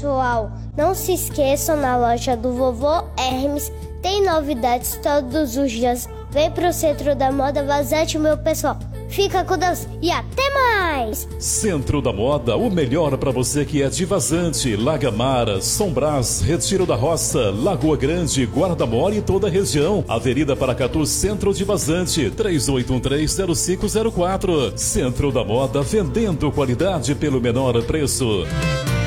pessoal, não se esqueçam, na loja do Vovô Hermes tem novidades todos os dias. Vem pro Centro da Moda Vazante, meu pessoal. Fica com Deus e até mais! Centro da Moda, o melhor para você que é de Vazante, Lagamara, São Brás, Retiro da Roça, Lagoa Grande, Guarda Mole e toda a região. Avenida Paracatu, Centro de Vazante, 3813-0504. Centro da Moda, vendendo qualidade pelo menor preço.